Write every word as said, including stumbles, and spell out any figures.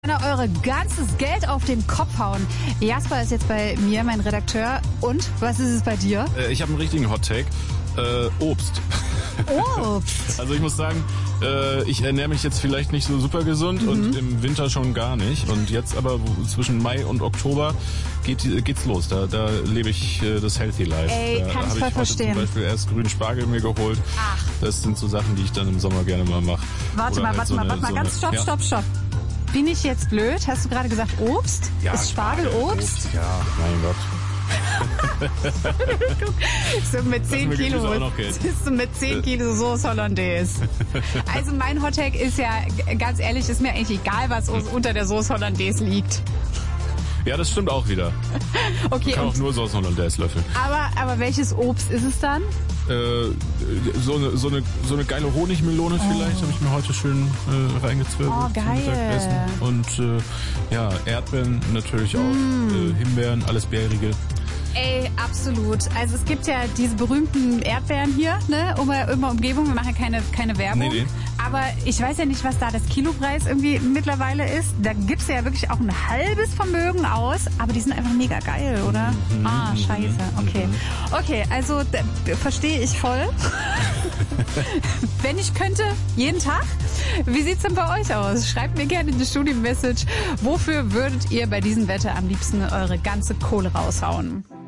Eure ganzes Geld auf den Kopf hauen. Jasper ist jetzt bei mir, mein Redakteur. Und, was ist es bei dir? Äh, ich habe einen richtigen Hot-Take. Äh, Obst. Obst? Also ich muss sagen, äh, ich ernähre mich jetzt vielleicht nicht so super gesund mhm. und im Winter schon gar nicht. Und jetzt aber zwischen Mai und Oktober geht, geht's los. Da, da lebe ich äh, das Healthy Life. Ey, da kann ich ich voll verstehen. Zum Beispiel erst grünen Spargel mir geholt. Ach. Das sind so Sachen, die ich dann im Sommer gerne mal mache. Warte Oder mal, halt warte so mal, eine, warte mal, so ganz eine, stopp, ja. stopp, stopp. Bin ich jetzt blöd? Hast du gerade gesagt Obst? Ja, ist Spargel Obst? Obst? Ja, mein Gott. So mit zehn Kilo, bist du mit zehn Kilo Sauce Hollandaise. Also mein Hottag ist ja, ganz ehrlich, ist mir eigentlich egal, was unter der Sauce Hollandaise liegt. Ja, das stimmt auch wieder. Okay, ich kann auch nur Sauce Hollandaise löffeln. Aber, aber welches Obst ist es dann? Äh, so eine, so eine, so eine geile Honigmelone oh. vielleicht, habe ich mir heute schön äh, reingezwirbelt. Oh, geil. Zum Mittagessen. Und äh, ja, Erdbeeren natürlich auch, mm. äh, Himbeeren, alles Bärige. Ey, absolut. Also es gibt ja diese berühmten Erdbeeren hier, ne, um immer Umgebung. Wir machen ja keine, keine Werbung. Nee, nee. Aber ich weiß ja nicht, was da das Kilopreis irgendwie mittlerweile ist. Da gibt's ja wirklich auch ein halbes Vermögen aus, aber die sind einfach mega geil, oder? Mhm. Ah, scheiße. Okay. Okay, also verstehe ich voll. Wenn ich könnte, jeden Tag. Wie sieht's denn bei euch aus? Schreibt mir gerne in die Studio-Message. Wofür würdet ihr bei diesem Wetter am liebsten eure ganze Kohle raushauen?